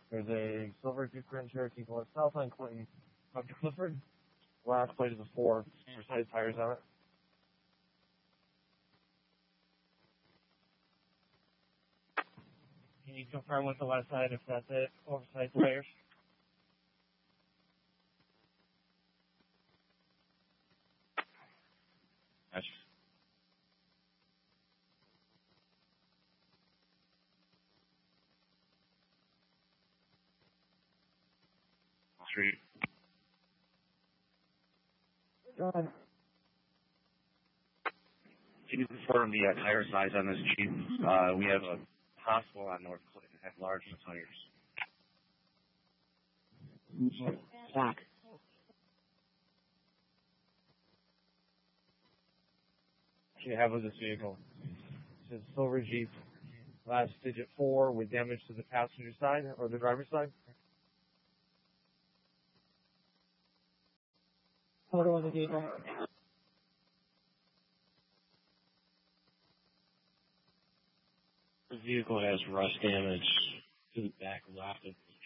There's a silver Jeep Grand Cherokee going south on Clinton up to Clifford. Last plate is a 4, oversized tires on it. Can you confirm with the left side if that's it? Oversized tires? That's street. Go ahead. Can you confirm the tire size on this Jeep? We have a hospital on North Clinton that had large tires. Black. What you have with this vehicle? It's a silver Jeep. Last digit 4 with damage to the passenger side or the driver's side. Photo of the vehicle. The vehicle has rust damage to the back left of the